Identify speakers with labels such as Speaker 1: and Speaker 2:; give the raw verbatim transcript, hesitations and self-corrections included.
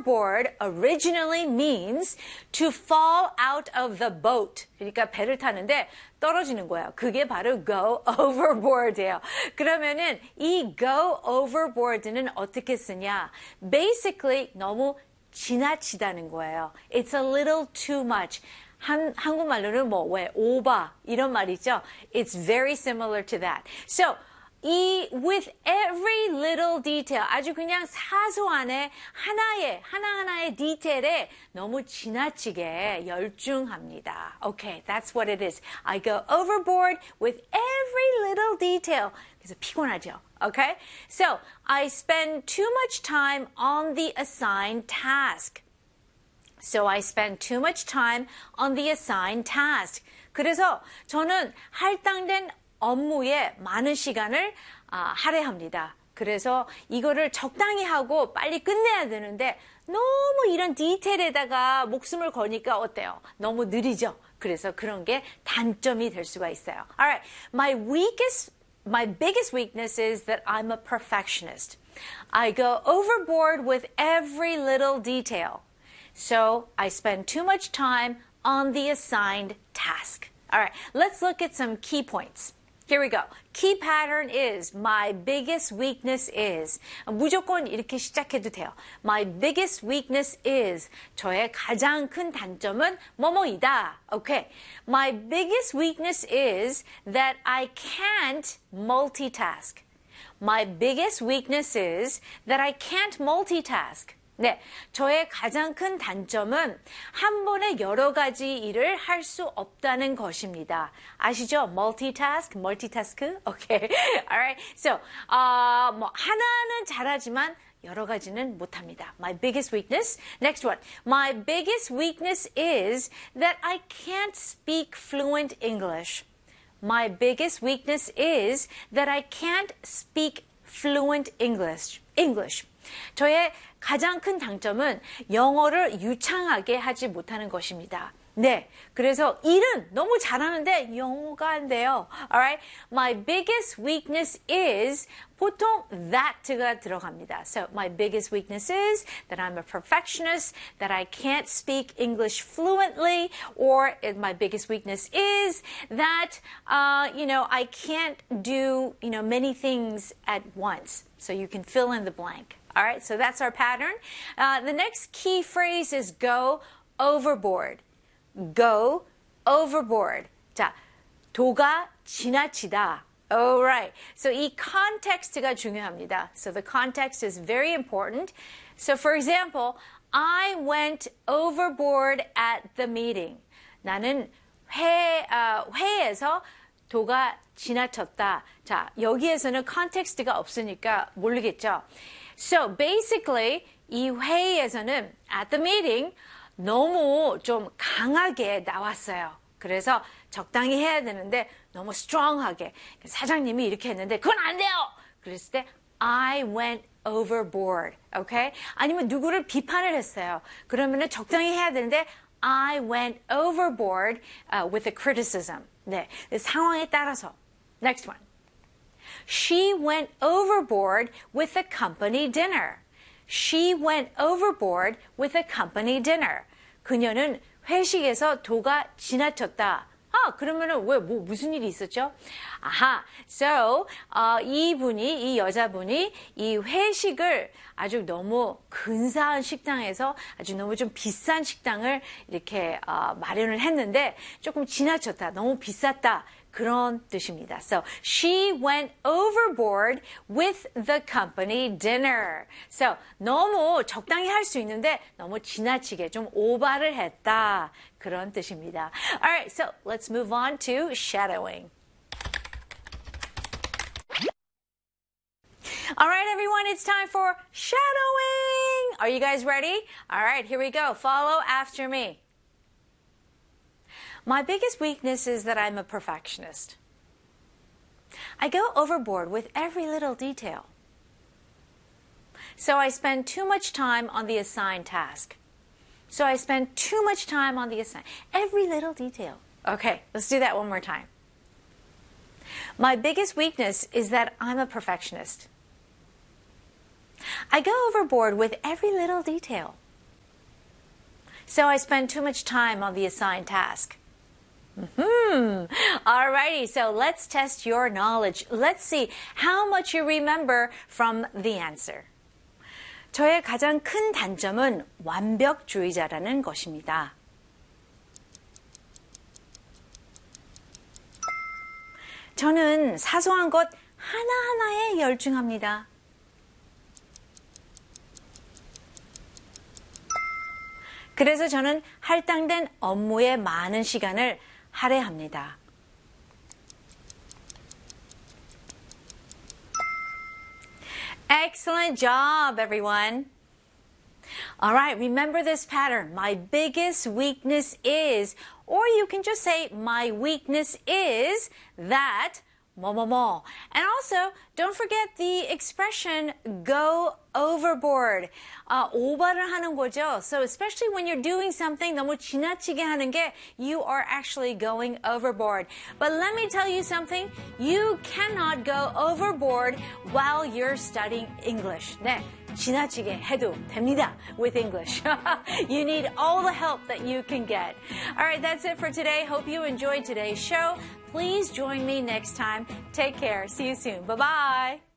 Speaker 1: overboard originally means to fall out of the boat. 그러니까 배를 타는데 떨어지는 거예요. 그게 바로 go overboard예요. 그러면은 이 go overboard는 어떻게 쓰냐? Basically 너무 지나치다는 거예요. It's a little too much. 한, 한국말로는 뭐, 왜, 오바, 이런 말이죠. It's very similar to that. So, 이, with every little detail, 아주 그냥 사소한의 하나의, 하나하나의 디테일에 너무 지나치게 열중합니다. Okay, that's what it is. I go overboard with every little detail. 그래서 피곤하죠. Okay? So, I spend too much time on the assigned task. So I spend too much time on the assigned task. 그래서 저는 할당된 업무에 많은 시간을 아, 할애합니다. 그래서 이거를 적당히 하고 빨리 끝내야 되는데 너무 이런 디테일에다가 목숨을 거니까 어때요? 너무 느리죠? 그래서 그런 게 단점이 될 수가 있어요. Alright, my weakest, my biggest weakness is that I'm a perfectionist. I go overboard with every little detail. So I spend too much time on the assigned task. All right, let's look at some key points. Here we go. Key pattern is my biggest weakness is. 무조건 이렇게 시작해도 돼요. My biggest weakness is. 저의 가장 큰 단점은 뭐뭐이다. Okay. My biggest weakness is that I can't multitask. My biggest weakness is that I can't multitask. 네, 저의 가장 큰 단점은 한 번에 여러 가지 일을 할 수 없다는 것입니다. 아시죠? Multitask, multitask. Okay, alright. So, 어, 뭐 하나는 잘하지만 여러 가지는 못합니다. My biggest weakness. Next one. My biggest weakness is that I can't speak fluent English. My biggest weakness is that I can't speak fluent English. English. 저의 가장 큰 장점은 영어를 유창하게 하지 못하는 것입니다. 네, 그래서 일은 너무 잘하는데 영어가 안 돼요. Alright, my biggest weakness is 보통 that가 들어갑니다. So my biggest weakness is that I'm a perfectionist, that I can't speak English fluently, or my biggest weakness is that uh, you know I can't do you know many things at once. So you can fill in the blank. All right, so that's our pattern. Uh, the next key phrase is go overboard. Go overboard. 자, 도가 지나치다. All right. So 이 context가 중요합니다. So the context is very important. So for example, I went overboard at the meeting. 나는 회, 어, 회에서 도가 지나쳤다. 자, 여기에서는 context가 없으니까 모르겠죠. So basically 이 회의에서는 at the meeting 너무 좀 강하게 나왔어요. 그래서 적당히 해야 되는데 너무 strong하게 사장님이 이렇게 했는데 그건 안 돼요. 그랬을 때 I went overboard. Okay? 아니면 누구를 비판을 했어요. 그러면은 적당히 해야 되는데 I went overboard uh, with the criticism. 네, 상황에 따라서. Next one. She went overboard with the company dinner. She went overboard with the company dinner. 그녀는 회식에서 도가 지나쳤다. 아, 그러면은 왜, 뭐, 무슨 일이 있었죠? 아하, so, 어, 이분이, 이 여자분이 이 회식을 아주 너무 근사한 식당에서 아주 너무 좀 비싼 식당을 이렇게 어, 마련을 했는데 조금 지나쳤다. 너무 비쌌다. 그런 뜻입니다. So, she went overboard with the company dinner. So, 너무 적당히 할 수 있는데 너무 지나치게 좀 오바를 했다. 그런 뜻입니다. Alright, so let's move on to shadowing. Alright, everyone, it's time for shadowing. Are you guys ready? Alright, here we go. Follow after me. My biggest weakness is that I'm a perfectionist. I go overboard with every little detail. So I spend too much time on the assigned task. So I spend too much time on the assigned, every little detail. Okay, let's do that one more time. My biggest weakness is that I'm a perfectionist. I go overboard with every little detail. So I spend too much time on the assigned task. Hmm. Alrighty, so let's test your knowledge. Let's see how much you remember from the answer. 저의 가장 큰 단점은 완벽주의자라는 것입니다. 저는 사소한 것 하나하나에 열중합니다. 그래서 저는 할당된 업무에 많은 시간을 할애합니다. Excellent job, everyone. All right, remember this pattern. My biggest weakness is, or you can just say, my weakness is that, 뭐, 뭐, 뭐. And also, don't forget the expression, go overboard. 아, 오버를 하는 거죠. So especially when you're doing something 너무 지나치게 하는 게, you are actually going overboard. But let me tell you something. You cannot go overboard while you're studying English. 네, 지나치게 해도 됩니다 with English. You need all the help that you can get. All right, that's it for today. Hope you enjoyed today's show. Please join me next time. Take care. See you soon. Bye-bye.